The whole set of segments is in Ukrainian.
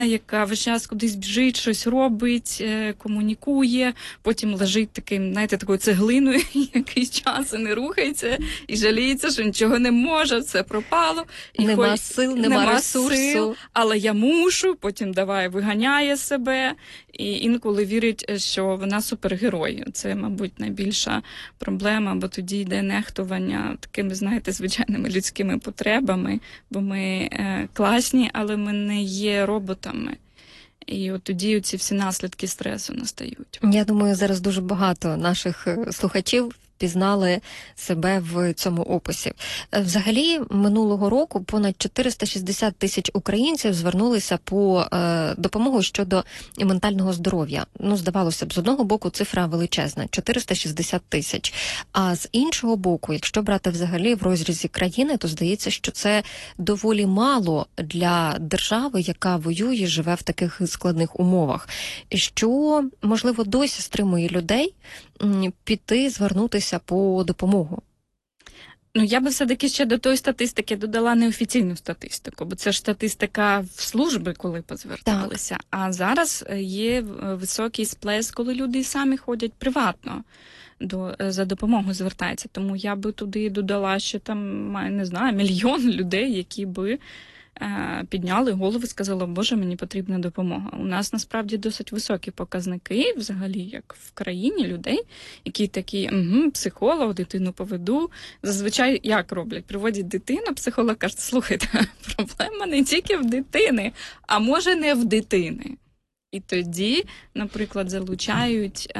яка весь час кудись біжить, щось робить, комунікує, потім лежить таким, знаєте, такою цеглиною якийсь час і не рухається, і жаліється, що нічого не може, все пропало. І нема сил, нема ресурсу. Сил, але я мушу, потім давай виганяє себе, і інколи вірить, що вона супергерой. Це, мабуть, найбільша проблема, бо тоді йде нехтування такими, знаєте, звичайними людськими потребами, бо ми класні, але ми не є роботами. І от тоді ці всі наслідки стресу настають. Я думаю, зараз дуже багато наших слухачів пізнали себе в цьому описі. Взагалі, минулого року понад 460 тисяч українців звернулися по допомогу щодо ментального здоров'я. Ну, здавалося б, з одного боку цифра величезна – 460 тисяч. А з іншого боку, якщо брати взагалі в розрізі країни, то здається, що це доволі мало для держави, яка воює, живе в таких складних умовах. Що, можливо, досі стримує людей піти, звернутися по допомогу? Ну, я би все-таки ще до тої статистики додала неофіційну статистику, бо це ж статистика в служби, коли позверталися. Так. А зараз є високий сплеск, коли люди самі ходять приватно за допомогою звертаються. Тому я би туди додала, що там, не знаю, мільйон людей, які би підняли голову і сказали, Боже, мені потрібна допомога. У нас насправді досить високі показники, взагалі, як в країні, людей, які такі, психолог, дитину поведу. Зазвичай як роблять? Приводять дитину, психолог каже, слухайте, проблема не тільки в дитини, а може не в дитини. І тоді, наприклад, залучають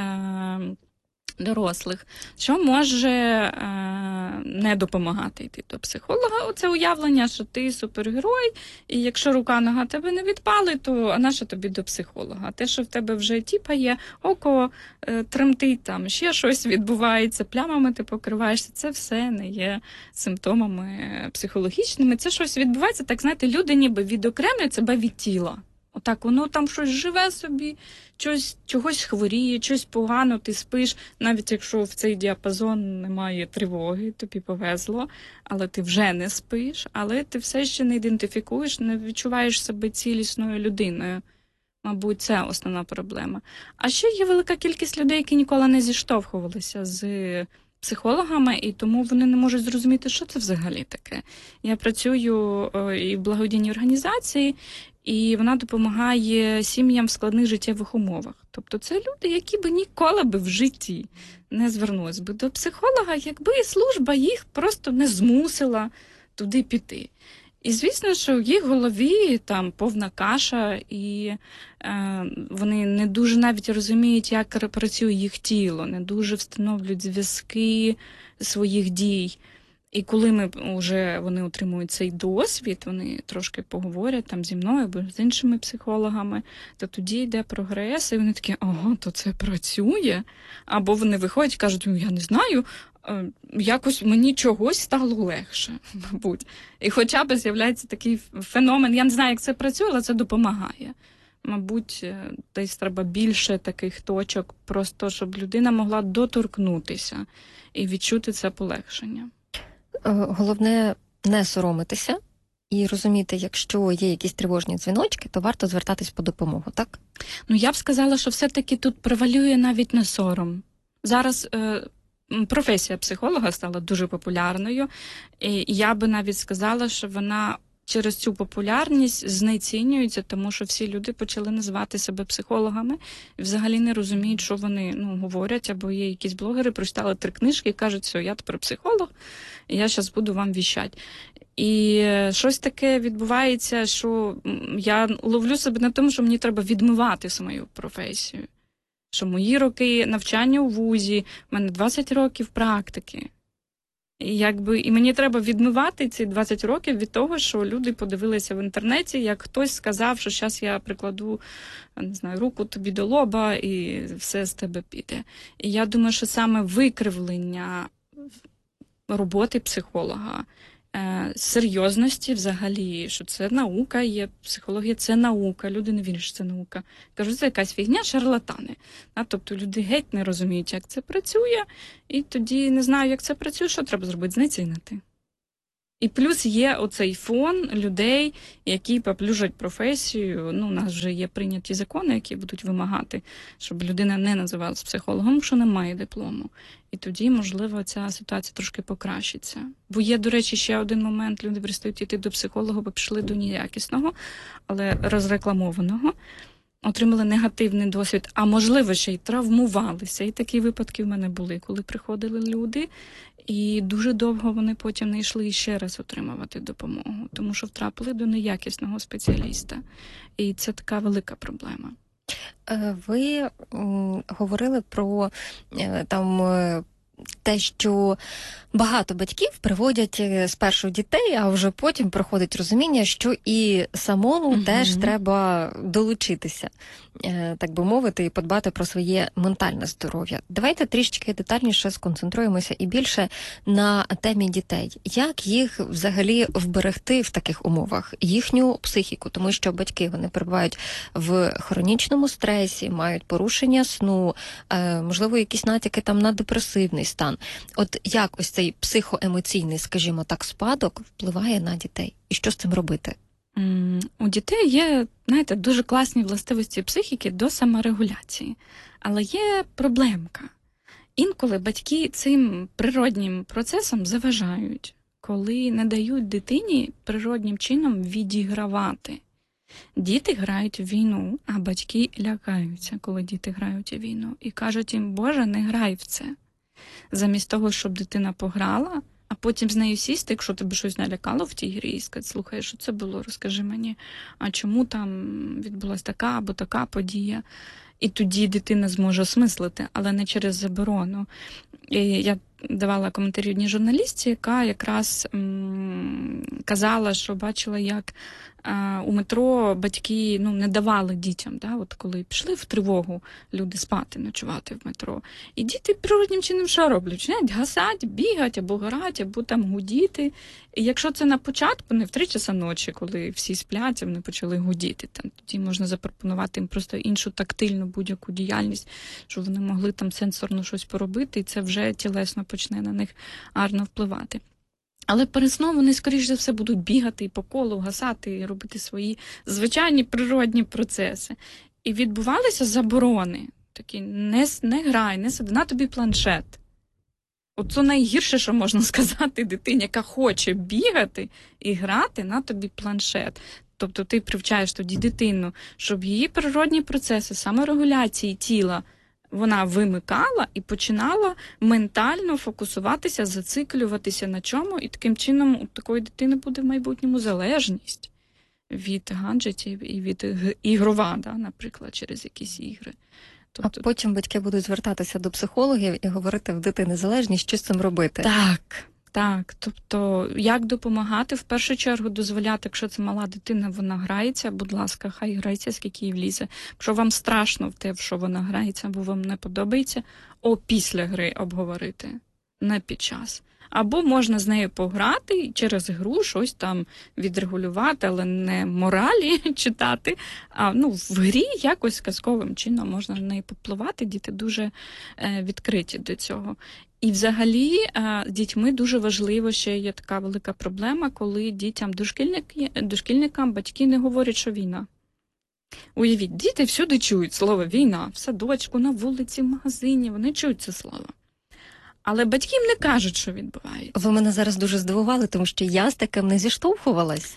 дорослих, що може не допомагати йти до психолога. Оце уявлення, що ти супергерой, і якщо рука-нога тебе не відпали, то а нащо тобі до психолога? А те, що в тебе вже тіпає, око тремтить, там ще щось відбувається, плямами ти покриваєшся, це все не є симптомами психологічними. Це щось відбувається, так, знаєте, люди ніби відокремлюють себе від тіла. Отак, воно там щось живе собі, чогось хворіє, щось погано, ти спиш, навіть якщо в цей діапазон немає тривоги, тобі повезло, але ти вже не спиш, але ти все ще не ідентифікуєш, не відчуваєш себе цілісною людиною. Мабуть, це основна проблема. А ще є велика кількість людей, які ніколи не зіштовхувалися з психологами, і тому вони не можуть зрозуміти, що це взагалі таке. Я працюю і в благодійній організації, і вона допомагає сім'ям в складних життєвих умовах. Тобто це люди, які би ніколи би в житті не звернулися би до психолога, якби служба їх просто не змусила туди піти. І, звісно, що в їх голові там повна каша, і вони не дуже навіть розуміють, як працює їх тіло, не дуже встановлюють зв'язки своїх дій. І коли вони отримують цей досвід, вони трошки поговорять там зі мною або з іншими психологами, то тоді йде прогрес, і вони такі, ага, то це працює. Або вони виходять і кажуть, я не знаю, якось мені чогось стало легше, мабуть. І хоча б з'являється такий феномен, я не знаю, як це працює, але це допомагає. Мабуть, десь треба більше таких точок, просто щоб людина могла доторкнутися і відчути це полегшення. Головне не соромитися і розуміти, якщо є якісь тривожні дзвіночки, то варто звертатись по допомогу, так? Ну, я б сказала, що все-таки тут превалює навіть не сором. Зараз професія психолога стала дуже популярною, і я би навіть сказала, що вона через цю популярність знецінюється, тому що всі люди почали називати себе психологами і взагалі не розуміють, що вони говорять, або є якісь блогери, прочитали 3 книжки і кажуть, все, я тепер психолог, і я зараз буду вам віщати. І щось таке відбувається, що я ловлю себе на тому, що мені треба відмивати свою професію. Що мої роки навчання у вузі, в мене 20 років практики. І мені треба відмивати ці 20 років від того, що люди подивилися в інтернеті, як хтось сказав, що зараз я прикладу, не знаю, руку тобі до лоба і все з тебе піде. І я думаю, що саме викривлення роботи психолога, серйозності взагалі, що це наука є, психологія – це наука, люди не вірять, що це наука. Кажуть, це якась фігня, шарлатани. Тобто люди геть не розуміють, як це працює, і тоді не знаю, як це працює, що треба зробити, знецінити. І плюс є оцей фон людей, які поплюжать професію. Ну, у нас вже є прийняті закони, які будуть вимагати, щоб людина не називалась психологом, що не має диплому. І тоді, можливо, ця ситуація трошки покращиться. Бо є, до речі, ще один момент. Люди перестають йти до психолога, бо пішли до неякісного, але розрекламованого. Отримали негативний досвід, а можливо, ще й травмувалися. І такі випадки в мене були, коли приходили люди, і дуже довго вони потім не йшли ще раз отримувати допомогу, тому що втрапили до неякісного спеціаліста. І це така велика проблема. Ви говорили про те, що багато батьків приводять спершу дітей, а вже потім проходить розуміння, що і самому теж треба долучитися, так би мовити, і подбати про своє ментальне здоров'я. Давайте трішечки детальніше сконцентруємося і більше на темі дітей. Як їх взагалі вберегти в таких умовах? Їхню психіку, тому що батьки, вони перебувають в хронічному стресі, мають порушення сну, можливо, якісь натяки там на депресивний стан. От як ось цей психоемоційний, скажімо так, спадок впливає на дітей? І що з цим робити? У дітей є, знаєте, дуже класні властивості психіки до саморегуляції. Але є проблемка. Інколи батьки цим природнім процесом заважають, коли не дають дитині природнім чином відігравати. Діти грають в війну, а батьки лякаються, коли діти грають у війну. І кажуть їм: Боже, не грай в це. Замість того, щоб дитина пограла, а потім з нею сісти, якщо тебе щось налякало в тій грі, і сказати: слухай, що це було, розкажи мені, а чому там відбулася така або така подія. І тоді дитина зможе осмислити, але не через заборону. І я давала коментарі одній журналістці, яка якраз казала, що бачила, як у метро батьки не давали дітям, от коли пішли в тривогу люди спати, ночувати в метро. І діти природнім чином що роблять? Починають гасати, бігати, або грати, або там гудіти. І якщо це на початку, не в 3 часа ночі, коли всі сплять, вони почали гудіти, тоді можна запропонувати їм просто іншу тактильну будь-яку діяльність, щоб вони могли там сенсорно щось поробити, і це вже тілесно почне на них гарно впливати. Але перед сном вони, скоріш за все, будуть бігати і по колу, гасати, і робити свої звичайні природні процеси. І відбувалися заборони. Такі: не грай, не сиди, на тобі планшет. Оце найгірше, що можна сказати дитині, яка хоче бігати і грати, на тобі планшет. Тобто ти привчаєш тоді дитину, щоб її природні процеси саморегуляції тіла вона вимикала і починала ментально фокусуватися, зациклюватися на чому, і таким чином у такої дитини буде в майбутньому залежність від гаджетів і від ігрова, наприклад, через якісь ігри. Тобто... А потім батьки будуть звертатися до психологів і говорити: в дитини залежність, що з цим робити? Так. Тобто, як допомагати? В першу чергу дозволяти, якщо це мала дитина, вона грається, будь ласка, хай грається, скільки їй влізе. Якщо вам страшно в те, в що вона грається, або вам не подобається, після гри обговорити, не під час. Або можна з нею пограти і через гру щось там відрегулювати, але не моралі читати, а в грі якось казковим чином можна на неї попливати. Діти дуже відкриті до цього. І взагалі з дітьми дуже важливо, ще є така велика проблема, коли дітям, дошкільникам батьки не говорять, що війна. Уявіть, діти всюди чують слово «війна», в садочку, на вулиці, в магазині, вони чують це слово. Але батьки їм не кажуть, що відбувається. Ви мене зараз дуже здивували, тому що я з таким не зіштовхувалась.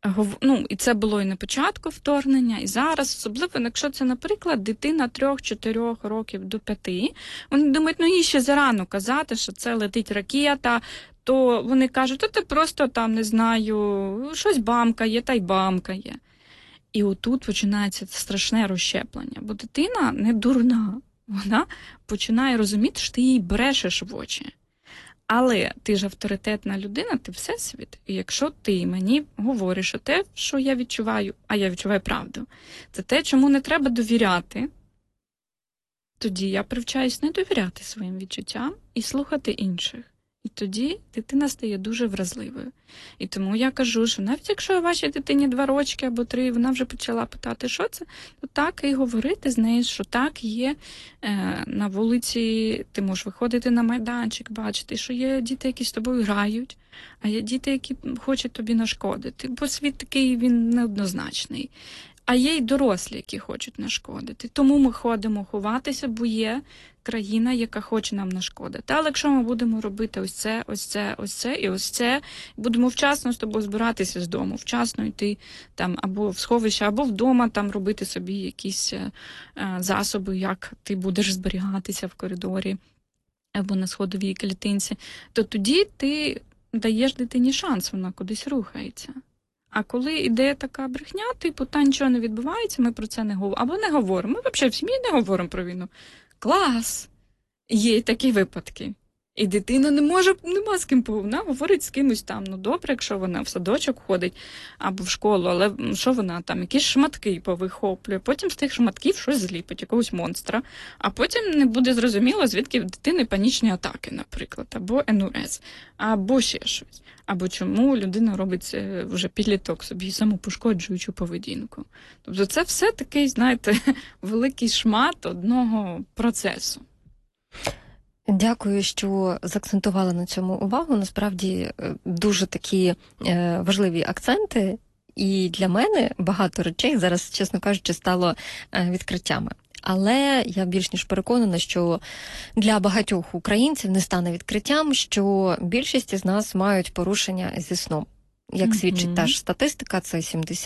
І це було і на початку вторгнення, і зараз, особливо, якщо це, наприклад, дитина 3-4 років до 5, вони думають, їй ще зарано казати, що це летить ракета, то вони кажуть: це просто там, не знаю, щось бамкає, та й бамкає. І отут починається страшне розщеплення, бо дитина не дурна, вона починає розуміти, що ти їй брешеш в очі. Але ти ж авторитетна людина, ти всесвіт. І якщо ти мені говориш те, що я відчуваю, а я відчуваю правду, це те, чому не треба довіряти, тоді я привчаюсь не довіряти своїм відчуттям і слухати інших. І тоді дитина стає дуже вразливою. І тому я кажу, що навіть якщо вашій дитині 2 рочки або 3, вона вже почала питати, що це, то так і говорити з нею, що так є на вулиці, ти можеш виходити на майданчик, бачити, що є діти, які з тобою грають, а є діти, які хочуть тобі нашкодити. Бо світ такий, він неоднозначний. А є й дорослі, які хочуть нашкодити. Тому ми ходимо ховатися, бо є країна, яка хоче нам нашкодити. Але якщо ми будемо робити ось це, ось це, ось це і ось це, будемо вчасно з тобою збиратися з дому, вчасно йти там або в сховище, або вдома там робити собі якісь засоби, як ти будеш зберігатися в коридорі або на сходовій клітинці, то тоді ти даєш дитині шанс, вона кудись рухається. А коли йде така брехня, типу, та нічого не відбувається, ми про це не говоримо. Або не говоримо. Ми взагалі в сім'ї не говоримо про війну. Клас! Є й такі випадки. І дитина нема з ким вона говорить з кимось там. Ну добре, якщо вона в садочок ходить або в школу, але що вона там, якісь шматки повихоплює, потім з тих шматків щось зліпить, якогось монстра, а потім не буде зрозуміло, звідки в дитини панічні атаки, наприклад, або НУС, або ще щось. Або чому людина робить вже підліток собі самопошкоджуючу поведінку. Тобто це все такий, знаєте, великий шмат одного процесу. Дякую, що заакцентували на цьому увагу. Насправді дуже такі важливі акценти. І для мене багато речей зараз, чесно кажучи, стало відкриттями. Але я більш ніж переконана, що для багатьох українців не стане відкриттям, що більшість із нас мають порушення зі сном. Як свідчить та ж статистика, це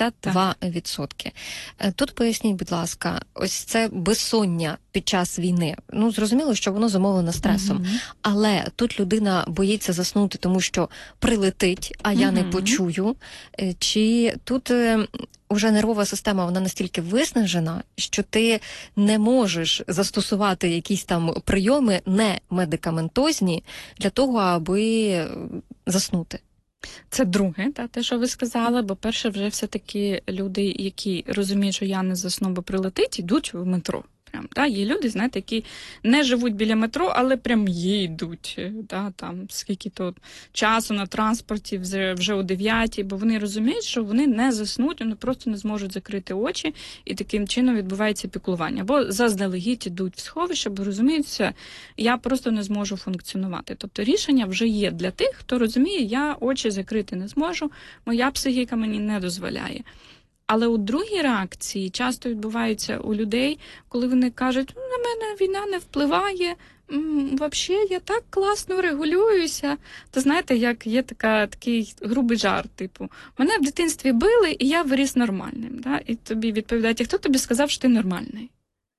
72%. Тут поясніть, будь ласка, ось це безсоння під час війни. Ну, зрозуміло, що воно зумовлено стресом. Але тут людина боїться заснути, тому що прилетить, а я не почую. Чи тут уже нервова система, вона настільки виснажена, що ти не можеш застосувати якісь там прийоми не медикаментозні для того, аби заснути? Це друге, те, що ви сказали, бо перше вже все-таки люди, які розуміють, що я не засну, бо прилетить, йдуть в метро. Прям, є люди, знаєте, які не живуть біля метро, але прям їдуть, там скільки-то часу на транспорті, вже о 9, бо вони розуміють, що вони не заснуть, вони просто не зможуть закрити очі, і таким чином відбувається піклування. Бо заздалегідь ідуть в сховище, бо розуміють, все, я просто не зможу функціонувати. Тобто рішення вже є для тих, хто розуміє, я очі закрити не зможу, моя психіка мені не дозволяє. Але у другій реакції часто відбуваються у людей, коли вони кажуть, на мене війна не впливає, взагалі я так класно регулююся. То знаєте, як є такий грубий жарт, типу, мене в дитинстві били, і я виріс нормальним. Да? І тобі відповідають, а хто тобі сказав, що ти нормальний?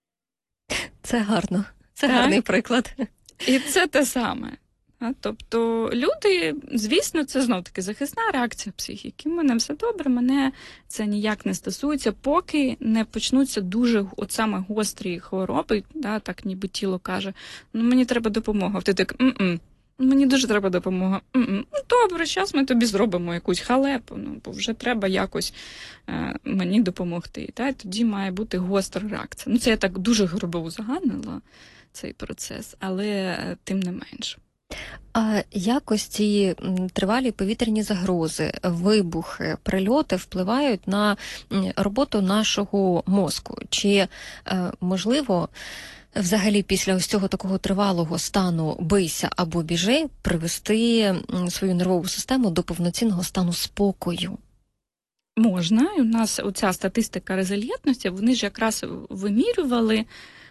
Це гарно. Це гарний приклад. І це те саме. Тобто люди, звісно, це знов-таки захисна реакція психіки. У мене все добре, мене це ніяк не стосується, поки не почнуться дуже саме гострі хвороби, так ніби тіло каже, мені треба допомога. Ти так, мені дуже треба допомога. Добре, зараз ми тобі зробимо якусь халепу, бо вже треба якось мені допомогти. І тоді має бути гостра реакція. Це я так дуже грубо узагальнила цей процес, але тим не менш. А якось ці тривалі повітряні загрози, вибухи, прильоти впливають на роботу нашого мозку? Чи можливо взагалі після ось цього такого тривалого стану бийся або біжи привести свою нервову систему до повноцінного стану спокою? Можна. І у нас оця статистика резильєнтності, вони ж якраз вимірювали,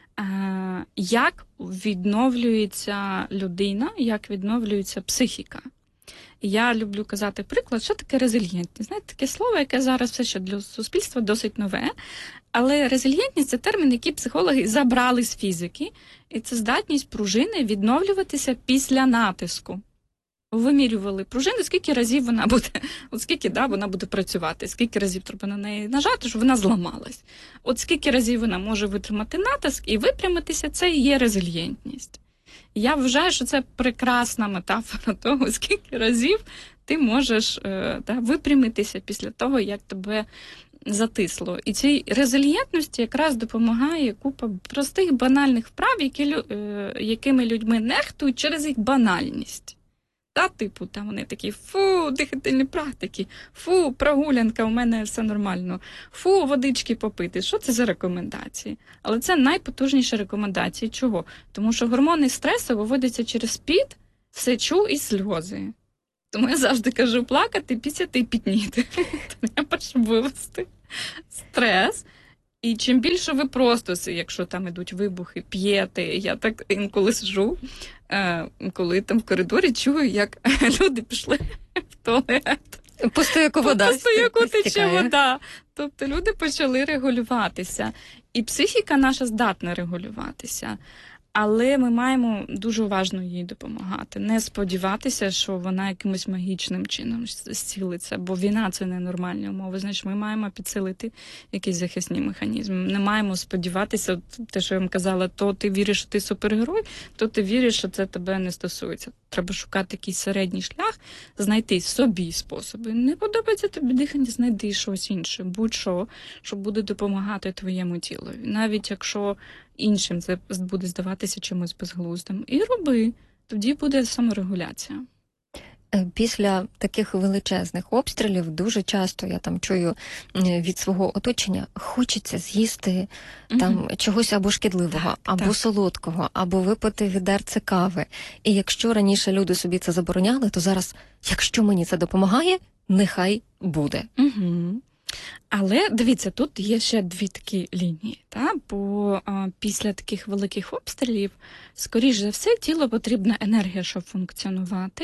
як відновлюється людина, як відновлюється психіка. І я люблю казати приклад, що таке резильєнтність. Знаєте, таке слово, яке зараз все ще для суспільства досить нове, але резильєнтність – це термін, який психологи забрали з фізики, і це здатність пружини відновлюватися після натиску. Вимірювали пружину, скільки разів вона буде, вона буде працювати, скільки разів треба на неї нажати, щоб вона зламалась. Скільки разів вона може витримати натиск і випрямитися, це і є резильєнтність. Я вважаю, що це прекрасна метафора того, скільки разів ти можеш випрямитися після того, як тебе затисло. І цій резильєнтності якраз допомагає купа простих банальних вправ, якими людьми нехтують через їх банальність. Та, типу, там вони такі, фу, дихательні практики, фу, прогулянка, у мене все нормально, фу, водички попити. Що це за рекомендації? Але це найпотужніші рекомендації. Чого? Тому що гормони стресу виводяться через піт, сечу і сльози. Тому я завжди кажу, плакати, пісяти і пітніти. Треба, щоб вивести стрес. І чим більше ви просто, якщо там ідуть вибухи, п'єте, я так інколи сижу, коли там в коридорі чую, як люди пішли в туалет. По стояку вода. По стояку тече вода. Тобто люди почали регулюватися. І психіка наша здатна регулюватися. Але ми маємо дуже уважно їй допомагати. Не сподіватися, що вона якимось магічним чином зцілиться, бо війна – це ненормальні умови. Значить, ми маємо підсилити якісь захисні механізми. Не маємо сподіватися, те, що я вам казала, то ти віриш, що ти супергерой, то ти віриш, що це тебе не стосується. Треба шукати якийсь середній шлях, знайти собі способи. Не подобається тобі дихання, знайди щось інше, будь-що, що буде допомагати твоєму тілу. Навіть якщо іншим це буде здаватися чимось безглуздим. І роби, тоді буде саморегуляція. Після таких величезних обстрілів дуже часто я там чую від свого оточення, хочеться з'їсти там чогось або шкідливого, або солодкого, або випити відерце кави. І якщо раніше люди собі це забороняли, то зараз, якщо мені це допомагає, нехай буде. Але, дивіться, тут є ще дві такі лінії. Бо після таких великих обстрілів, скоріш за все, тілу потрібна енергія, щоб функціонувати.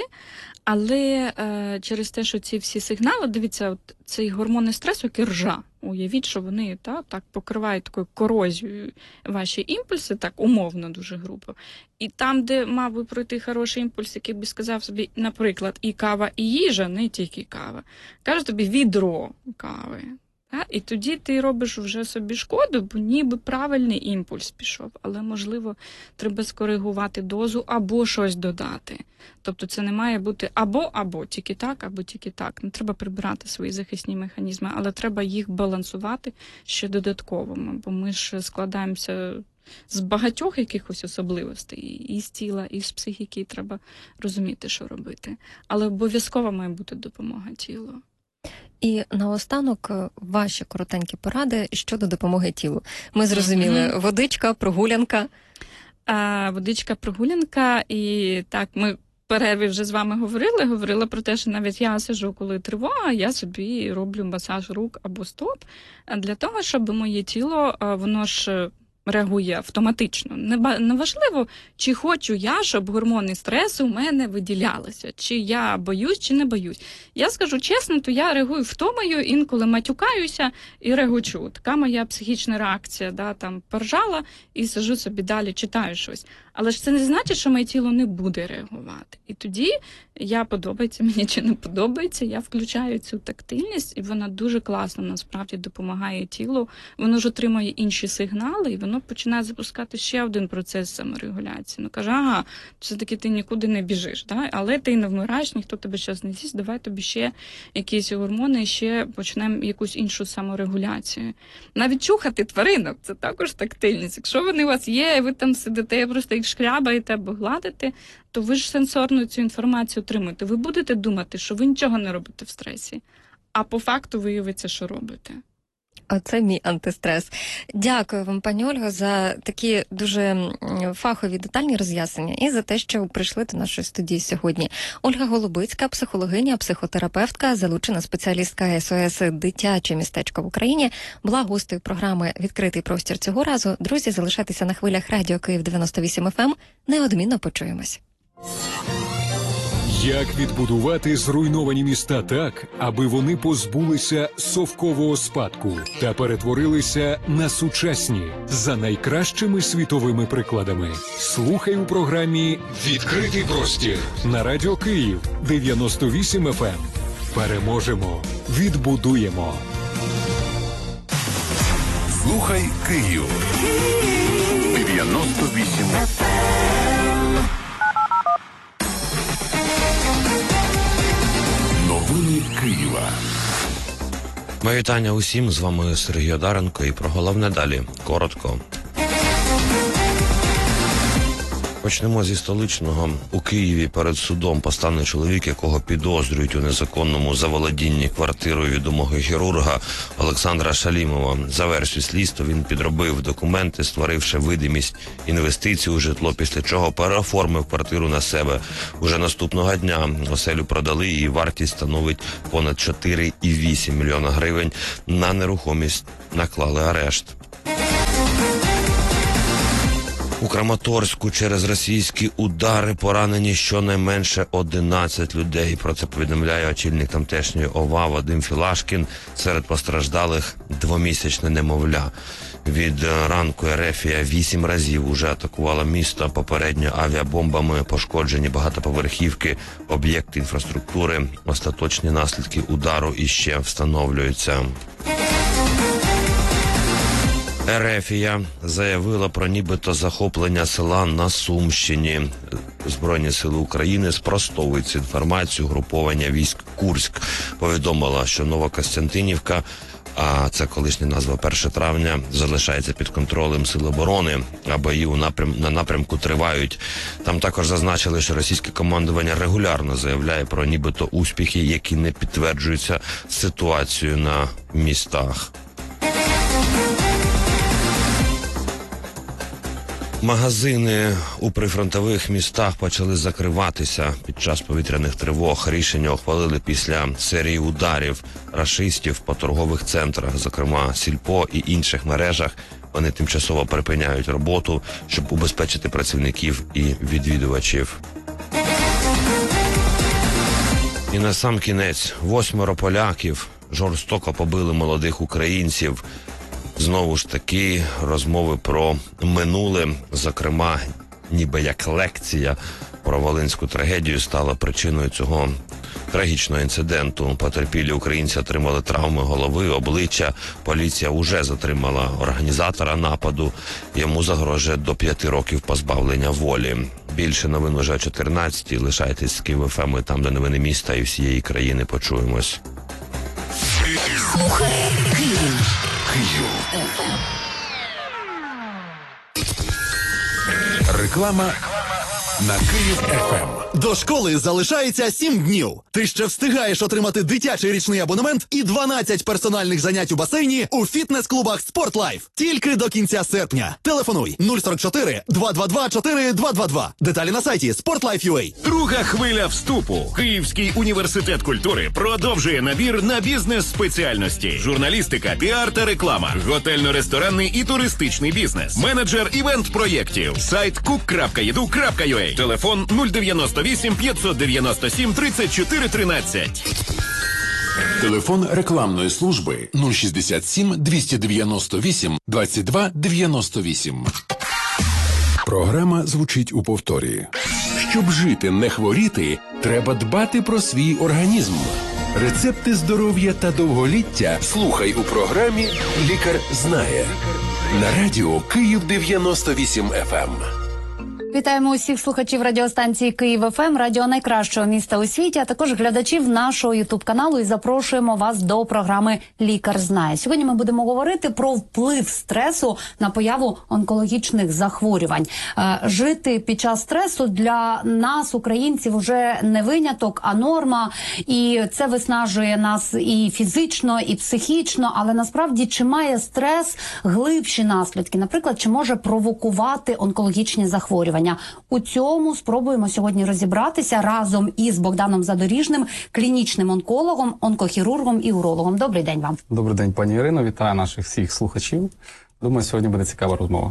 Але через те, що ці всі сигнали, дивіться, от цей гормони стресу, як і ржа. Уявіть, що вони так покривають такою корозією ваші імпульси, так умовно дуже грубо. І там, де мав би пройти хороший імпульс, який би сказав собі, наприклад, і кава, і їжа, не тільки кава, каже тобі відро кави. І тоді ти робиш вже собі шкоду, бо ніби правильний імпульс пішов, але, можливо, треба скоригувати дозу або щось додати. Тобто це не має бути або тільки так, або тільки так. Не треба прибирати свої захисні механізми, але треба їх балансувати ще додатково, бо ми ж складаємося з багатьох якихось особливостей, і з тіла, і з психіки, треба розуміти, що робити. Але обов'язково має бути допомога тілу. І наостанок ваші коротенькі поради щодо допомоги тілу. Ми зрозуміли, водичка, прогулянка. Водичка, прогулянка, і так, ми в перерві вже з вами говорила про те, що навіть я сиджу, коли тривога, я собі роблю масаж рук або стоп, для того, щоб моє тіло, воно ж реагує автоматично. Неважливо, чи хочу я, щоб гормони стресу у мене виділялися, чи я боюсь, чи не боюсь. Я скажу чесно, то я реагую втомою, інколи матюкаюся і регочу. Така моя психічна реакція, там поржала і сижу собі далі, читаю щось. Але ж це не значить, що моє тіло не буде реагувати. І тоді подобається мені чи не подобається, я включаю цю тактильність, і вона дуже класно насправді допомагає тілу. Воно ж отримує інші сигнали, і воно починає запускати ще один процес саморегуляції. Каже, все-таки ти нікуди не біжиш, але ти не вмираєш, ніхто тебе зараз не з'їсть, давай тобі ще якісь гормони, і ще почнемо якусь іншу саморегуляцію. Навіть чухати тваринок – це також тактильність. Якщо вони у вас є, і ви там сидите, просто їх шкрябаєте або гладите, то ви ж сенсорно цю інформацію отримуєте. Ви будете думати, що ви нічого не робите в стресі, а по факту виявиться, що робите. Оце мій антистрес. Дякую вам, пані Ольго, за такі дуже фахові, детальні роз'яснення і за те, що прийшли до нашої студії сьогодні. Ольга Голубицька, психологиня, психотерапевтка, залучена спеціалістка СОС «Дитяче містечко в Україні», була гостею програми «Відкритий простір» цього разу. Друзі, залишайтеся на хвилях Радіо Київ 98 FM. Неодмінно почуємось. Як відбудувати зруйновані міста так, аби вони позбулися совкового спадку та перетворилися на сучасні за найкращими світовими прикладами? Слухай у програмі «Відкритий простір» на Радіо Київ 98 FM. Переможемо, відбудуємо. Слухай Київ 98 FM. Новини Києва. Моє вітання усім, з вами Сергій Одаренко, і про головне далі, коротко. Почнемо зі столичного. У Києві перед судом постане чоловік, якого підозрюють у незаконному заволодінні квартирою відомого хірурга Олександра Шалімова. За версією слідства, він підробив документи, створивши видимість інвестицій у житло, після чого переоформив квартиру на себе. Уже наступного дня оселю продали, і вартість становить понад 4,8 мільйона гривень. На нерухомість наклали арешт. У Краматорську через російські удари поранені щонайменше 11 людей. Про це повідомляє очільник тамтешньої ОВА Вадим Філашкін. Серед постраждалих двомісячне немовля. Від ранку Ерефія 8 разів уже атакувала місто. Попередньо авіабомбами пошкоджені багатоповерхівки, об'єкти інфраструктури. Остаточні наслідки удару іще встановлюються. Ерефія заявила про нібито захоплення села на Сумщині. Збройні сили України спростовують цю інформацію. Угруповання військ Курськ повідомила, що Новокостянтинівка, а це колишня назва 1 травня, залишається під контролем Сил оборони, а бої на напрямку тривають. Там також зазначили, що російське командування регулярно заявляє про нібито успіхи, які не підтверджуються ситуацією на містах. Магазини у прифронтових містах почали закриватися під час повітряних тривог. Рішення ухвалили після серії ударів рашистів по торгових центрах, зокрема Сільпо і інших мережах. Вони тимчасово припиняють роботу, щоб убезпечити працівників і відвідувачів. І на сам кінець 8 поляків жорстоко побили молодих українців. Знову ж таки, розмови про минуле, зокрема, ніби як лекція про волинську трагедію стала причиною цього трагічного інциденту. Потерпілі українці отримали травми голови, обличчя. Поліція уже затримала організатора нападу. Йому загрожує до 5 років позбавлення волі. Більше новин уже о 14-й. Лишайтесь з Київ ФМ, там, де новини міста і всієї країни. Почуємось. Слухай Київ. Реклама на Київ ФМ. До школи залишається 7 днів. Ти ще встигаєш отримати дитячий річний абонемент і 12 персональних занять у басейні у фітнес-клубах «Спортлайф». Тільки до кінця серпня. Телефонуй 044 222 4222. Деталі на сайті sportlife.ua. Друга хвиля вступу. Київський університет культури продовжує набір на бізнес-спеціальності. Журналістика, піар та реклама. Готельно-ресторанний і туристичний бізнес. Менеджер івент-проєктів. Сайт cook.edu.ua. Телефон 098 597 34 13. Телефон рекламної служби 067 298 22 98. Програма звучить у повторі. Щоб жити, не хворіти, треба дбати про свій організм. Рецепти здоров'я та довголіття слухай у програмі «Лікар знає» на радіо Київ 98 FM. Вітаємо усіх слухачів радіостанції Київ ФМ, радіо найкращого міста у світі, а також глядачів нашого ютуб-каналу, і запрошуємо вас до програми «Лікар знає». Сьогодні ми будемо говорити про вплив стресу на появу онкологічних захворювань. Жити під час стресу для нас, українців, вже не виняток, а норма. І це виснажує нас і фізично, і психічно. Але насправді, чи має стрес глибші наслідки? Наприклад, чи може провокувати онкологічні захворювання? У цьому спробуємо сьогодні розібратися разом із Богданом Задоріжним, клінічним онкологом, онкохірургом і урологом. Добрий день вам. Добрий день, пані Ірино. Вітаю наших всіх слухачів. Думаю, сьогодні буде цікава розмова.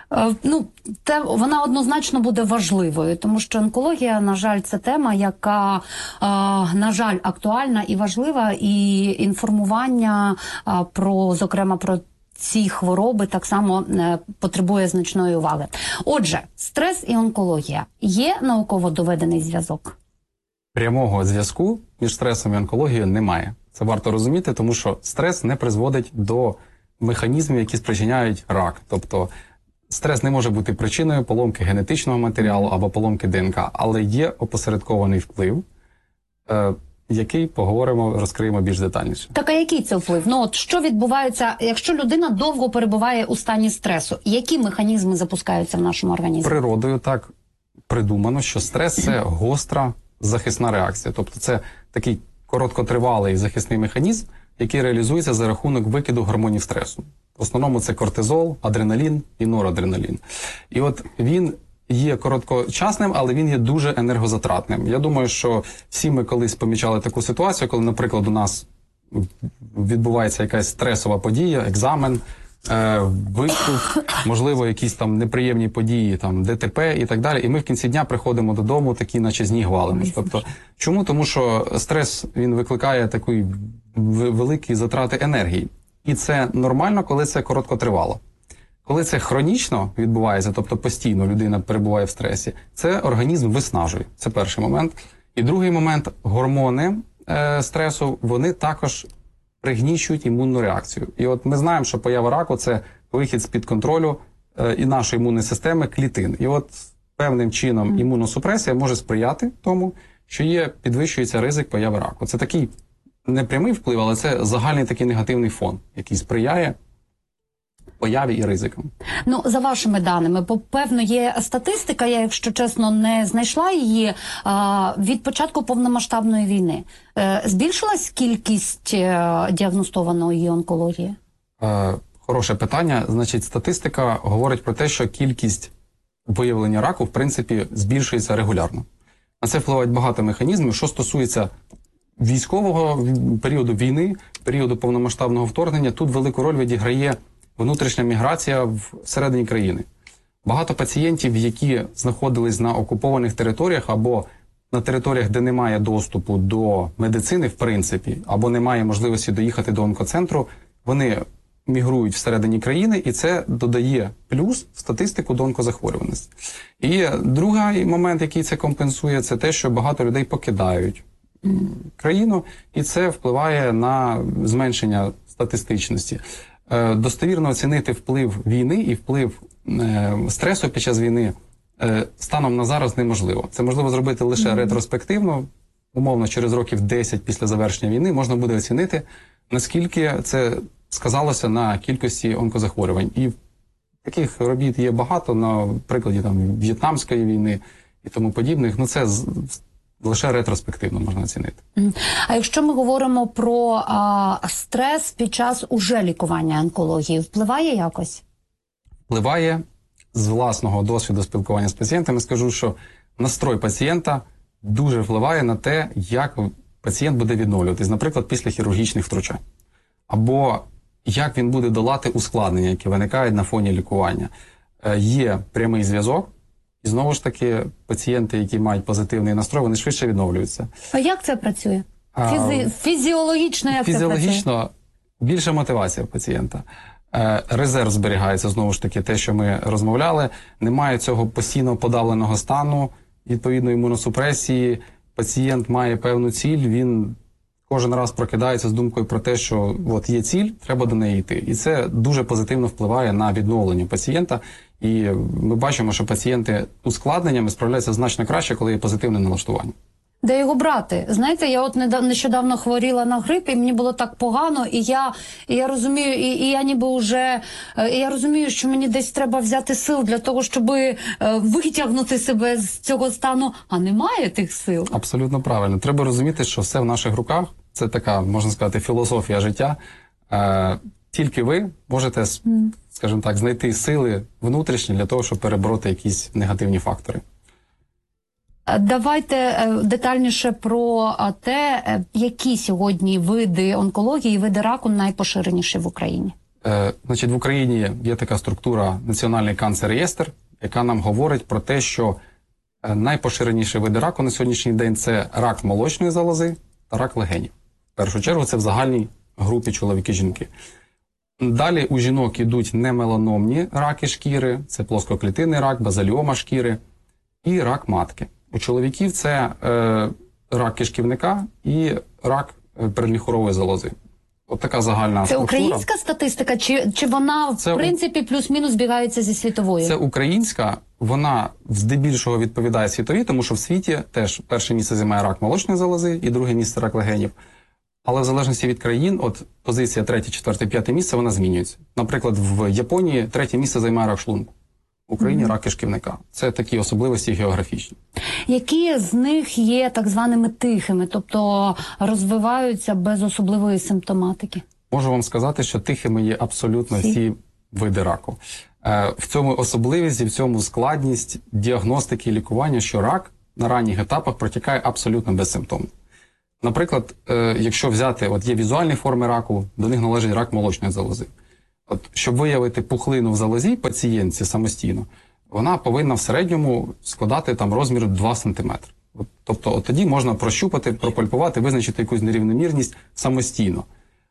Вона однозначно буде важливою, тому що онкологія, на жаль, це тема, яка, на жаль, актуальна і важлива, і інформування зокрема, про ці хвороби так само потребує значної уваги. Отже, стрес і онкологія. Є науково доведений зв'язок? Прямого зв'язку між стресом і онкологією немає. Це варто розуміти, тому що стрес не призводить до механізмів, які спричиняють рак. Тобто стрес не може бути причиною поломки генетичного матеріалу або поломки ДНК, але є опосередкований вплив, який розкриємо більш детальніше. Так, а який це вплив? Що відбувається, якщо людина довго перебуває у стані стресу? Які механізми запускаються в нашому організмі? Природою, так. придумано, що стрес – це гостра захисна реакція. Тобто це такий короткотривалий захисний механізм, який реалізується за рахунок викиду гормонів стресу. В основному це кортизол, адреналін і норадреналін. І от він є короткочасним, але він є дуже енергозатратним. Я думаю, що всі ми колись помічали таку ситуацію, коли, наприклад, у нас відбувається якась стресова подія, екзамен, виступ, можливо, якісь там неприємні події, там ДТП і так далі. І ми в кінці дня приходимо додому, такі наче з ніг валимось. Тобто, чому? Тому що стрес, він викликає такі великі затрати енергії. І це нормально, коли це короткотривало. Коли це хронічно відбувається, тобто постійно людина перебуває в стресі, це організм виснажує. Це перший момент. І другий момент – гормони стресу, вони також пригнічують імунну реакцію. І от ми знаємо, що поява раку – це вихід з-під контролю і нашої імунної системи клітин. І от певним чином імуносупресія може сприяти тому, що підвищується ризик появи раку. Це такий непрямий вплив, але це загальний такий негативний фон, який сприяє появі і ризикам. Ну, за вашими даними, бо, певно, є статистика, я, якщо чесно, не знайшла її, від початку повномасштабної війни. Збільшилась кількість діагностованої онкології? Хороше питання. Значить, статистика говорить про те, що кількість виявлення раку, в принципі, збільшується регулярно. На це впливають багато механізмів. Що стосується військового періоду війни, періоду повномасштабного вторгнення, тут велику роль відіграє внутрішня міграція всередині країни. Багато пацієнтів, які знаходились на окупованих територіях або на територіях, де немає доступу до медицини, в принципі, або немає можливості доїхати до онкоцентру, вони мігрують всередині країни, і це додає плюс в статистику до онкозахворюваності. І другий момент, який це компенсує, це те, що багато людей покидають країну, і це впливає на зменшення статистичності. Достовірно оцінити вплив війни і вплив стресу під час війни станом на зараз неможливо. Це можливо зробити лише ретроспективно, умовно через років 10 після завершення війни можна буде оцінити, наскільки це сказалося на кількості онкозахворювань. І таких робіт є багато, на прикладі там В'єтнамської війни і тому подібних. Ну це лише ретроспективно можна оцінити. А якщо ми говоримо про стрес під час уже лікування онкології, впливає якось? Впливає. З власного досвіду спілкування з пацієнтами скажу, що настрой пацієнта дуже впливає на те, як пацієнт буде відновлюватись, наприклад, після хірургічних втручань. Або як він буде долати ускладнення, які виникають на фоні лікування. Є прямий зв'язок. І знову ж таки, пацієнти, які мають позитивний настрой, вони швидше відновлюються. А як це працює? Фізіологічно як це працює? Фізіологічно більша мотивація пацієнта. Резерв зберігається, знову ж таки, те, що ми розмовляли. Немає цього постійно подавленого стану, відповідно імуносупресії. Пацієнт має певну ціль, він кожен раз прокидається з думкою про те, що от є ціль, треба до неї йти. І це дуже позитивно впливає на відновлення пацієнта. І ми бачимо, що пацієнти ускладненнями справляються значно краще, коли є позитивне налаштування. Де його брати? Знаєте, я от нещодавно хворіла на грип, і мені було так погано, і я розумію, і я ніби вже, я розумію, що мені десь треба взяти сил для того, щоб витягнути себе з цього стану, а немає тих сил. Абсолютно правильно. Треба розуміти, що все в наших руках, це така, можна сказати, філософія життя. Тільки ви можете, скажімо так, знайти сили внутрішні для того, щоб перебороти якісь негативні фактори. Давайте детальніше про те, які сьогодні види онкології, види раку найпоширеніші в Україні. Значить, в Україні є така структура Національний канцер-реєстр, яка нам говорить про те, що найпоширеніші види раку на сьогоднішній день – це рак молочної залози та рак легенів. В першу чергу це в загальній групі чоловіки-жінки. Далі у жінок йдуть немеланомні раки шкіри, це плоскоклітинний рак, базаліома шкіри і рак матки. У чоловіків це рак кишківника і рак передміхурової залози. От така загальна структура. Це українська статистика, чи вона, в принципі, плюс-мінус збігається зі світовою? Це українська, вона здебільшого відповідає світовій, тому що в світі теж перше місце займає рак молочної залози і друге місце рак легенів. Але в залежності від країн, от позиція 3, 4, 5 місце, вона змінюється. Наприклад, в Японії 3 місце займає рак шлунку. В Україні рак кишківника. Це такі особливості географічні. Які з них є так званими тихими, тобто розвиваються без особливої симптоматики? Можу вам сказати, що тихими є абсолютно всі види раку. В цьому особливість і в цьому складність діагностики і лікування, що рак на ранніх етапах протікає абсолютно безсимптомно. Наприклад, якщо взяти, от є візуальні форми раку, до них належить рак молочної залози. От, щоб виявити пухлину в залозі пацієнтці самостійно, вона повинна в середньому складати там розмір 2 см. Тобто от тоді можна прощупати, пропальпувати, визначити якусь нерівномірність самостійно.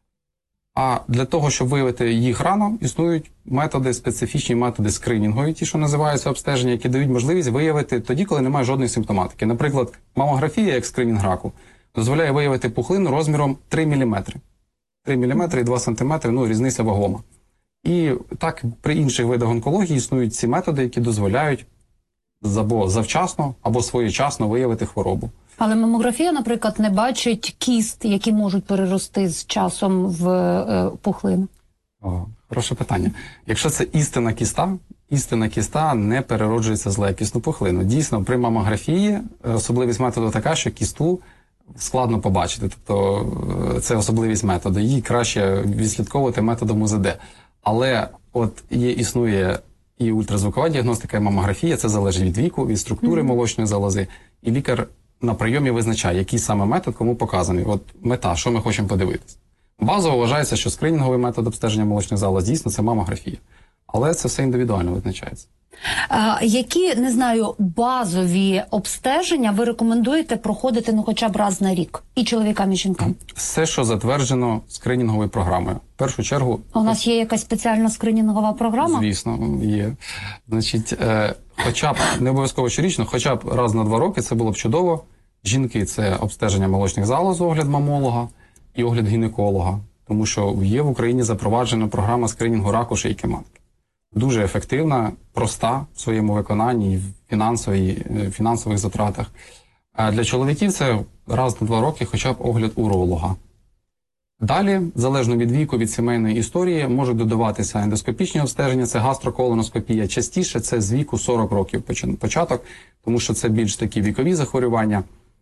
А для того, щоб виявити їх рано, існують методи, специфічні методи скринінгові, ті, що називаються обстеження, які дають можливість виявити тоді, коли немає жодної симптоматики. Наприклад, мамографія, як скринінг раку, дозволяє виявити пухлину розміром 3 мм. 3 мм і 2 см, ну, різниця вагома. І так при інших видах онкології існують ці методи, які дозволяють або завчасно, або своєчасно виявити хворобу. Але мамографія, наприклад, не бачить кіст, які можуть перерости з часом в пухлину. Хороше питання. Якщо це істинна кіста не перероджується в злоякісну пухлину. Дійсно, при мамографії особливість методу така, що кісту складно побачити. Тобто це особливість методу. Її краще відслідковувати методом УЗД. Але от існує і ультразвукова діагностика, і мамографія, це залежить від віку, від структури молочної залози. І лікар на прийомі визначає, який саме метод кому показаний. От мета, що ми хочемо подивитися. Базово вважається, що скринінговий метод обстеження молочних залоз дійсно це мамографія. Але це все індивідуально визначається. Які, не знаю, базові обстеження ви рекомендуєте проходити хоча б раз на рік? І чоловікам, і жінкам? Все, що затверджено скринінговою програмою. В першу чергу... А у нас є якась спеціальна скринінгова програма? Звісно, є. Значить, хоча б, не обов'язково щорічно, хоча б раз на 2 роки, це було б чудово. Жінки – це обстеження молочних залоз, огляд мамолога і огляд гінеколога. Тому що є в Україні запроваджена програма скринінгу раку шийки матки. Дуже ефективна, проста в своєму виконанні і в фінансових затратах. А для чоловіків це раз на 2 роки хоча б огляд уролога. Далі, залежно від віку, від сімейної історії, можуть додаватися ендоскопічні обстеження, це гастроколоноскопія. Частіше це з віку 40 років початок, тому що це більш такі вікові захворювання.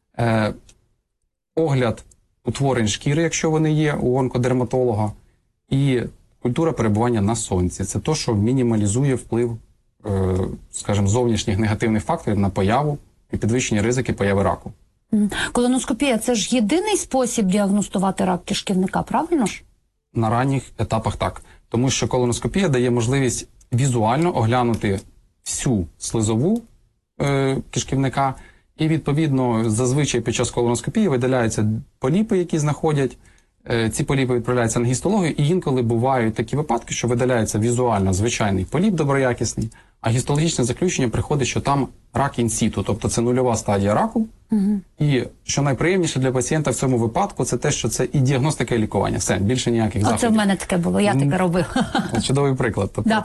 Огляд утворень шкіри, якщо вони є у онкодерматолога, і культура перебування на сонці. Це те, що мінімалізує вплив, скажімо, зовнішніх негативних факторів на появу і підвищення ризики появи раку. Колоноскопія – це ж єдиний спосіб діагностувати рак кишківника, правильно ж? На ранніх етапах так. Тому що колоноскопія дає можливість візуально оглянути всю слизову кишківника, і, відповідно, зазвичай під час колоноскопії видаляються поліпи, які знаходять. Ці поліпи відправляються на гістологію, і інколи бувають такі випадки, що видаляється візуально звичайний поліп доброякісний, а гістологічне заключення приходить, що там рак інсіту, тобто це нульова стадія раку. І що найприємніше для пацієнта в цьому випадку, це те, що це і діагностика, і лікування. Все, більше ніяких заходів. Оце в мене таке було, я таке робив. Чудовий приклад. Тобто,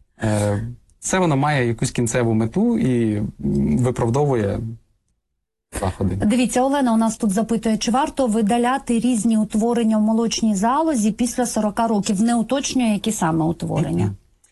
це воно має якусь кінцеву мету і виправдовує заходи. Дивіться, Олена у нас тут запитує, чи варто видаляти різні утворення в молочній залозі після 40 років? Не уточнює, які саме утворення?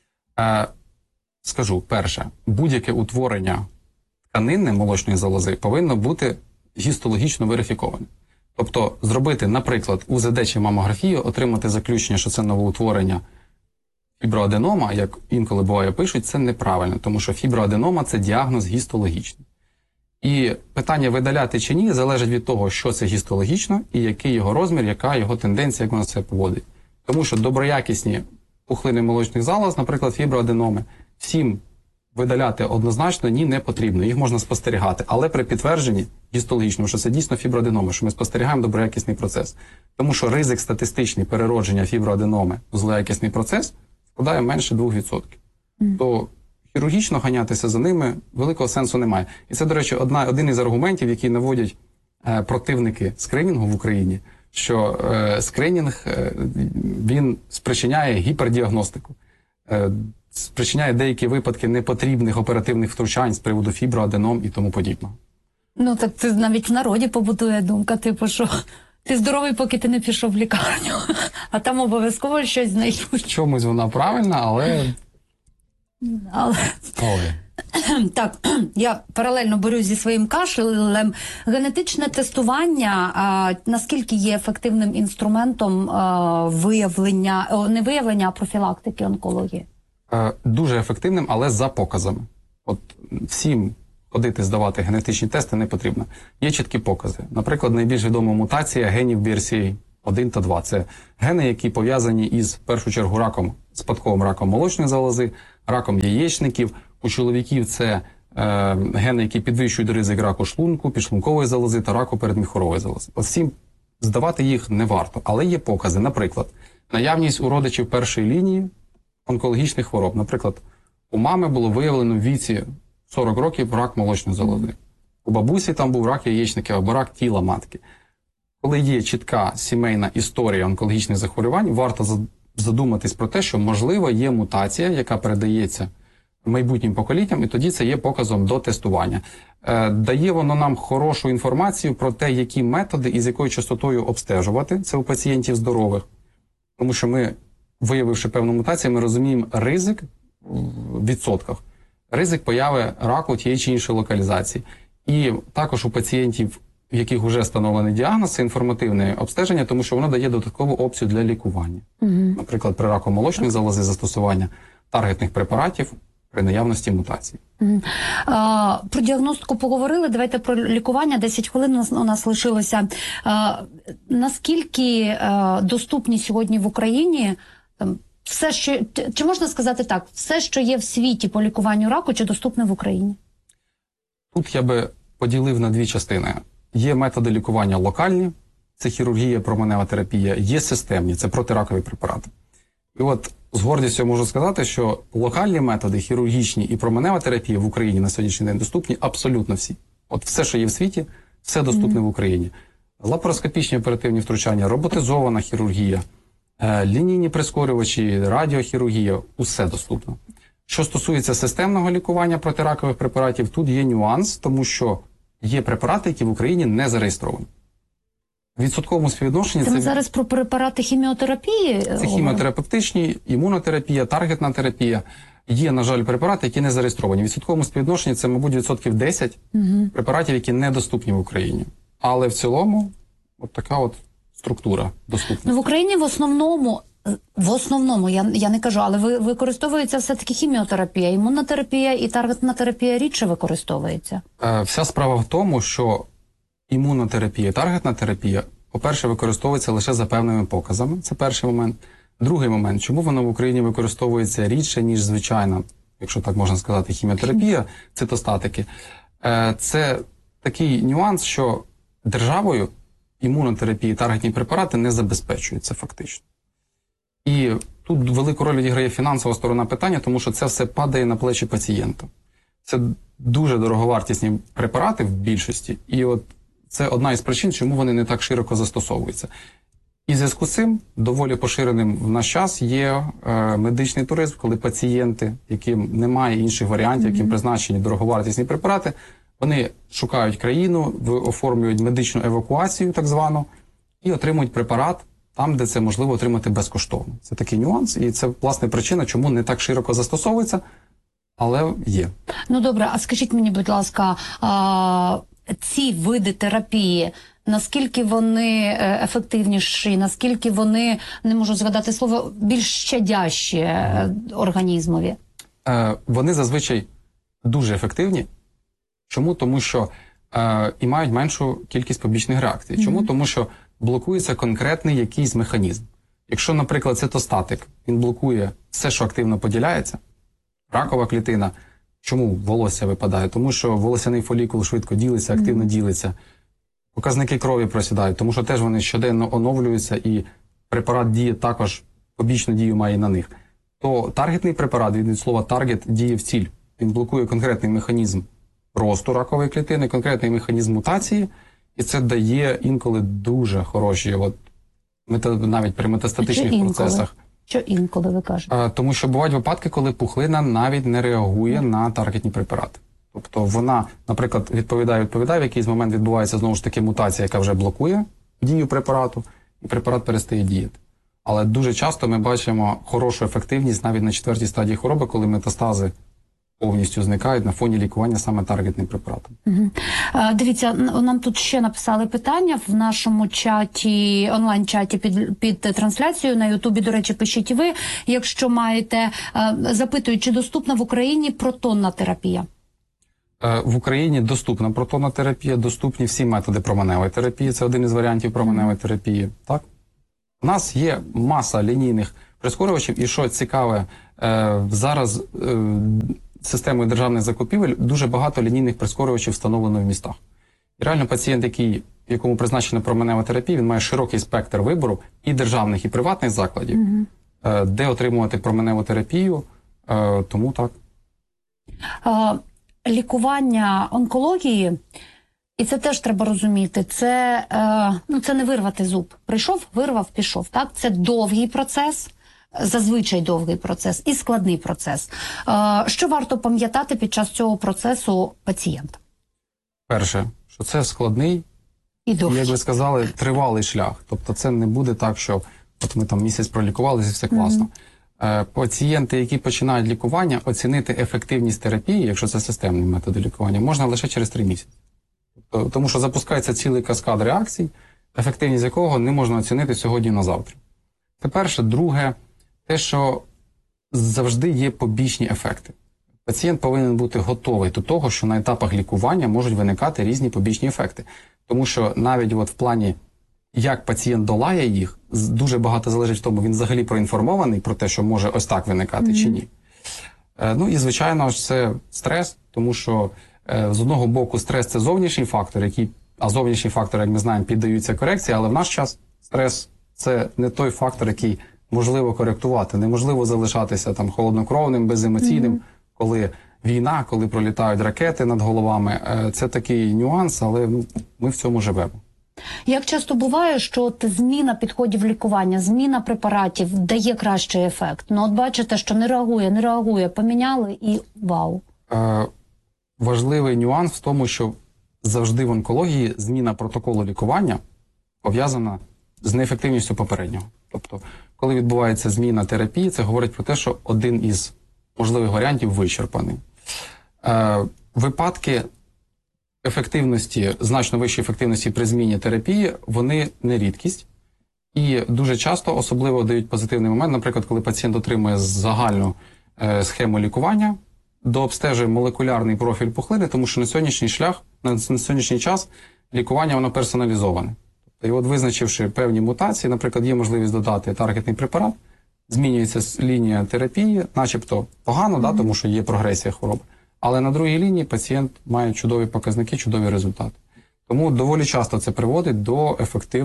Скажу, перше, будь-яке утворення тканини молочної залози повинно бути гістологічно верифіковане. Тобто зробити, наприклад, УЗД чи мамографію, отримати заключення, що це новоутворення фіброаденома, як інколи буває пишуть, це неправильно, тому що фіброаденома – це діагноз гістологічний. І питання видаляти чи ні залежить від того, що це гістологічно і який його розмір, яка його тенденція, як вона це поводить. Тому що доброякісні пухлини молочних залоз, наприклад, фіброаденоми, всім видаляти однозначно ні, не потрібно. Їх можна спостерігати, але при підтвердженні гістологічному, що це дійсно фіброаденоми, що ми спостерігаємо доброякісний процес. Тому що ризик статистичний переродження фіброаденоми в злоякісний процес складає менше 2%. То хірургічно ганятися за ними великого сенсу немає. І це, до речі, один із аргументів, який наводять противники скринінгу в Україні, що скринінг, він спричиняє гіпердіагностику, спричиняє деякі випадки непотрібних оперативних втручань з приводу фіброаденом і тому подібного. Ну, так це навіть в народі побутує думка, типу, що ти здоровий, поки ти не пішов в лікарню, а там обов'язково щось знайдуть. В чомусь вона правильна, але Але... Ой. Так, я паралельно борюсь зі своїм кашлем. Генетичне тестування, наскільки є ефективним інструментом виявлення, не виявлення, а профілактики онкології? Дуже ефективним, але за показами. От всім ходити здавати генетичні тести не потрібно. Є чіткі покази. Наприклад, найбільш відома мутація генів BRCA1 та 2. Це гени, які пов'язані із, в першу чергу, раком, спадковим раком молочної залози, раком яєчників. У чоловіків це гени, які підвищують ризик раку шлунку, підшлункової залози та раку передміхорової залози. От всім здавати їх не варто. Але є покази. Наприклад, наявність у родичів першої лінії онкологічних хвороб. Наприклад, у мами було виявлено в віці 40 років рак молочної залози. У бабусі там був рак яєчників або рак тіла матки. Коли є чітка сімейна історія онкологічних захворювань, варто задуматись про те, що, можливо, є мутація, яка передається майбутнім поколінням, і тоді це є показом до тестування. Дає воно нам хорошу інформацію про те, які методи і з якою частотою обстежувати це у пацієнтів здорових. Тому що ми, виявивши певну мутацію, ми розуміємо ризик в відсотках. Ризик появи раку тієї чи іншої локалізації. І також у пацієнтів, в яких вже встановлений діагноз, це інформативне обстеження, тому що воно дає додаткову опцію для лікування. Наприклад, при раку молочної залози застосування таргетних препаратів при наявності мутацій. Про діагностику поговорили, давайте про лікування. 10 хвилин у нас лишилося. Наскільки доступні сьогодні в Україні все, що, чи можна сказати так, все, що є в світі по лікуванню раку, чи доступне в Україні? Тут я би поділив на дві частини. Є методи лікування локальні, це хірургія, променева терапія, є системні, це протиракові препарати. І от з гордістю можу сказати, що локальні методи, хірургічні і променева терапія в Україні на сьогоднішній день доступні абсолютно всі. От все, що є в світі, все доступне в Україні. Лапароскопічні оперативні втручання, роботизована хірургія, лінійні прискорювачі, радіохірургія – усе доступно. Що стосується системного лікування протиракових препаратів, тут є нюанс, тому що є препарати, які в Україні не зареєстровані. В відсотковому співвідношенні... Це ми зараз про препарати хіміотерапії? Це хіміотерапевтичні, імунотерапія, таргетна терапія. Є, на жаль, препарати, які не зареєстровані. В відсотковому співвідношенні це, мабуть, 10% препаратів, які недоступні в Україні. Але в цілому, от така от структура доступна. Ну, в Україні в основному, я не кажу, але використовується все-таки хіміотерапія, імунотерапія і таргетна терапія рідше використовується. Вся справа в тому, що імунотерапія і таргетна терапія, по-перше, використовується лише за певними показами. Це перший момент. Другий момент, чому вона в Україні використовується рідше, ніж звичайна, якщо так можна сказати, хіміотерапія, цитостатики. Це такий нюанс, що державою імунотерапії і таргетні препарати не забезпечуються фактично. І тут велику роль відіграє фінансова сторона питання, тому що це все падає на плечі пацієнта. Це дуже дороговартісні препарати в більшості, і от це одна із причин, чому вони не так широко застосовуються. І в зв'язку з цим доволі поширеним в наш час є медичний туризм, коли пацієнти, яким немає інших варіантів, яким призначені дороговартісні препарати, вони шукають країну, оформлюють медичну евакуацію так звану і отримують препарат там, де це можливо отримати безкоштовно. Це такий нюанс, і це, власне, причина, чому не так широко застосовується, але є. Ну, добре, а скажіть мені, будь ласка, ці види терапії, наскільки вони ефективніші, наскільки вони, не можу згадати слово, більш щадящі організмові? Вони зазвичай дуже ефективні. Чому? Тому що і мають меншу кількість побічних реакцій. Чому? Тому що блокується конкретний якийсь механізм. Якщо, наприклад, цитостатик, він блокує все, що активно поділяється, ракова клітина, чому волосся випадає? Тому що волосяний фолікул швидко ділиться, активно ділиться. Показники крові просідають, тому що теж вони щоденно оновлюються, і препарат діє також, побічну дію має на них. То таргетний препарат, від слова таргет, діє в ціль. Він блокує конкретний механізм росту ракової клітини, конкретний механізм мутації, і це дає інколи дуже хороші, навіть при метастатичних процесах. Що інколи, ви кажете? Тому що бувають випадки, коли пухлина навіть не реагує на таргетні препарати. Тобто вона, наприклад, відповідає, в якийсь момент відбувається знову ж таки мутація, яка вже блокує дію препарату, і препарат перестає діяти. Але дуже часто ми бачимо хорошу ефективність навіть на 4-й стадії хвороби, коли метастази повністю зникають на фоні лікування саме таргетним препаратом. Дивіться, нам тут ще написали питання в нашому чаті, онлайн-чаті під трансляцією на Ютубі. До речі, пишіть і ви, якщо маєте. Запитують, чи доступна в Україні протонна терапія? В Україні доступна протонна терапія, доступні всі методи променевої терапії. Це один із варіантів променевої терапії. Так? У нас є маса лінійних прискорювачів, і що цікаве, зараз системою державних закупівель дуже багато лінійних прискорювачів встановлено в містах. І реально пацієнт, якому призначена променева терапія, він має широкий спектр вибору і державних, і приватних закладів, де отримувати променеву терапію, тому так. Лікування онкології, і це теж треба розуміти, це не вирвати зуб. Прийшов, вирвав, пішов. Так? Це довгий процес, зазвичай довгий процес і складний процес. Що варто пам'ятати під час цього процесу пацієнта? Перше, що це складний і, як ви сказали, тривалий шлях. Тобто це не буде так, що от ми там місяць пролікувалися і все класно. Пацієнти, які починають лікування, оцінити ефективність терапії, якщо це системні методи лікування, можна лише через 3 місяці. Тому що запускається цілий каскад реакцій, ефективність якого не можна оцінити сьогодні на завтра. Це перше. Друге, те, що завжди є побічні ефекти. Пацієнт повинен бути готовий до того, що на етапах лікування можуть виникати різні побічні ефекти. Тому що навіть в плані, як пацієнт долає їх, дуже багато залежить в тому, він взагалі проінформований про те, що може ось так виникати чи ні. Ну і, звичайно ж, це стрес, тому що з одного боку стрес – це зовнішній фактор, а зовнішні фактори, як ми знаємо, піддаються корекції, але в наш час стрес – це не той фактор, який можливо коректувати. Неможливо залишатися там холоднокровним, беземоційним, коли війна, коли пролітають ракети над головами. Це такий нюанс, але ми в цьому живемо. Як часто буває, що зміна підходів лікування, зміна препаратів дає кращий ефект? Ну, от бачите, що не реагує, поміняли і вау. Важливий нюанс в тому, що завжди в онкології зміна протоколу лікування пов'язана з неефективністю попереднього. Тобто, коли відбувається зміна терапії, це говорить про те, що один із можливих варіантів вичерпаний. Випадки ефективності, значно вищої ефективності при зміні терапії, вони не рідкість. І дуже часто особливо дають позитивний момент, наприклад, коли пацієнт отримує загальну схему лікування, дообстежує молекулярний профіль пухлини, тому що на сьогоднішній час лікування воно персоналізоване. І от визначивши певні мутації, наприклад, є можливість додати таргетний препарат, змінюється лінія терапії, начебто погано, тому що є прогресія хвороби. Але на другій лінії пацієнт має чудові показники, чудові результати. Тому доволі часто це приводить до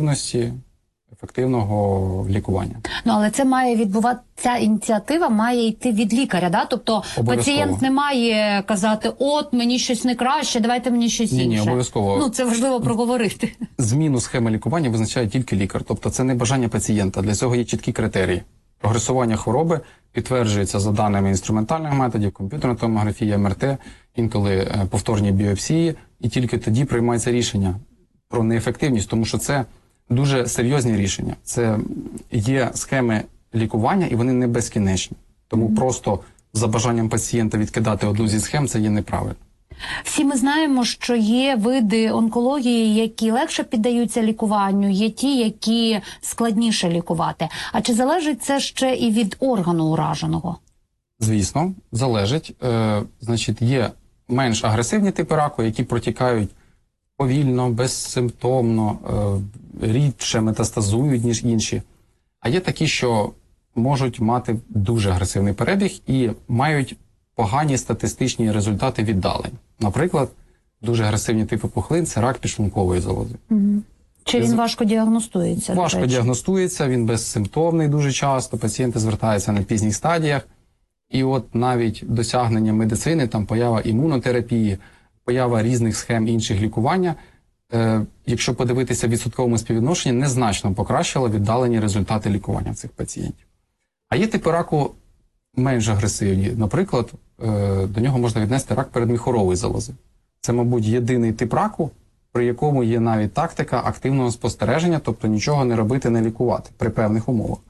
ефективного лікування. Ну, але це має відбуватися, ця ініціатива має йти від лікаря, да? Тобто пацієнт не має казати, от, мені щось не краще, давайте мені щось інше. Ні, обов'язково. Ну, це важливо проговорити. Зміну схеми лікування визначає тільки лікар. Тобто це не бажання пацієнта. Для цього є чіткі критерії. Прогресування хвороби підтверджується за даними інструментальних методів, комп'ютерна томографія, МРТ, інколи повторні біопсії, і тільки тоді приймається рішення про неефективність, тому що це дуже серйозні рішення. Це є схеми лікування, і вони не безкінечні. Тому просто за бажанням пацієнта відкидати одну зі схем – це є неправильно. Всі ми знаємо, що є види онкології, які легше піддаються лікуванню, є ті, які складніше лікувати. А чи залежить це ще і від органу ураженого? Звісно, залежить. Значить, є менш агресивні типи раку, які протікають повільно, безсимптомно, рідше метастазують, ніж інші. А є такі, що можуть мати дуже агресивний перебіг і мають погані статистичні результати віддалень. Наприклад, дуже агресивні типи пухлин – це рак підшлункової залози. Чи він важко діагностується? Важко діагностується, він безсимптомний дуже часто, пацієнти звертаються на пізніх стадіях. І от навіть досягнення медицини, там поява імунотерапії, поява різних схем інших лікування, якщо подивитися в відсотковому співвідношенні, незначно покращило віддалені результати лікування цих пацієнтів. А є типи раку менш агресивні. Наприклад, до нього можна віднести рак передміхорової залози. Це, мабуть, єдиний тип раку, при якому є навіть тактика активного спостереження, тобто нічого не робити, не лікувати при певних умовах.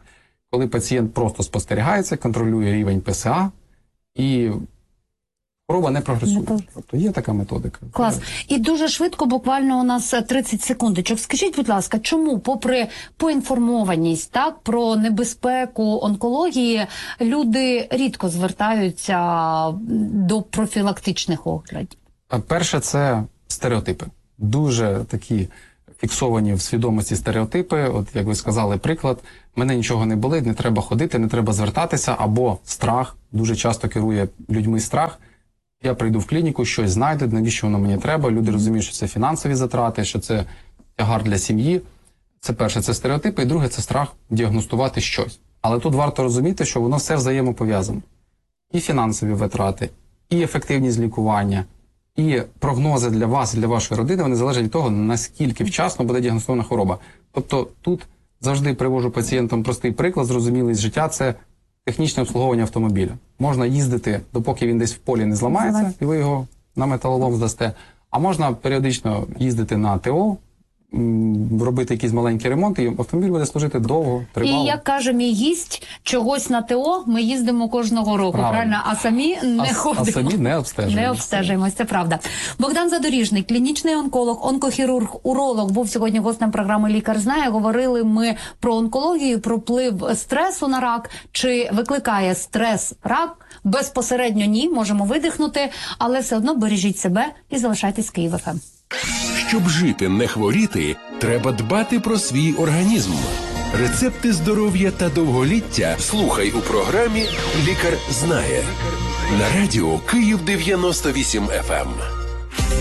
коли пацієнт просто спостерігається, контролює рівень ПСА і хвороба не прогресує. Тобто є така методика. Клас. І дуже швидко, буквально у нас 30 секундочок. Скажіть, будь ласка, чому, попри поінформованість, так, про небезпеку онкології, люди рідко звертаються до профілактичних оглядів? Перше – це стереотипи. Дуже такі фіксовані в свідомості стереотипи. От, як ви сказали, приклад, мене нічого не болить, не треба ходити, не треба звертатися, або страх. Дуже часто керує людьми страх. Я прийду в клініку, щось знайду, навіщо воно мені треба. Люди розуміють, що це фінансові затрати, що це тягар для сім'ї. Це перше, це стереотипи, і друге, це страх діагностувати щось. Але тут варто розуміти, що воно все взаємопов'язано. І фінансові витрати, і ефективність лікування, і прогнози для вас, для вашої родини, вони залежать від того, наскільки вчасно буде діагностована хвороба. Тобто тут завжди привожу пацієнтам простий приклад, зрозумілий з життя, це технічне обслуговування автомобіля. Можна їздити, допоки він десь в полі не зламається, і ви його на металолом здасте. А можна періодично їздити на ТО, робити якісь маленькі ремонти, і автомобіль буде служити довго, тривало. І, як каже мій гість, чогось на ТО ми їздимо кожного року, правильно? А самі не ходимо. А самі не обстежуємося. Не обстежуємось, це правда. Богдан Задоріжний, клінічний онколог, онкохірург, уролог, був сьогодні гостем програми «Лікар знає». Говорили ми про онкологію, про вплив стресу на рак. Чи викликає стрес рак? Безпосередньо ні, можемо видихнути, але все одно бережіть себе і залишайтесь з Київ ФМ. Щоб жити, не хворіти, треба дбати про свій організм. Рецепти здоров'я та довголіття слухай у програмі «Лікар знає» на радіо Київ 98 FM.